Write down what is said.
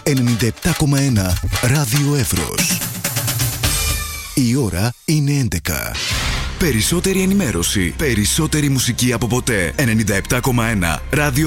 97,1 Ράδιο Εύρος. Η ώρα είναι 11. Περισσότερη ενημέρωση, περισσότερη μουσική από ποτέ. 97,1 Ράδιο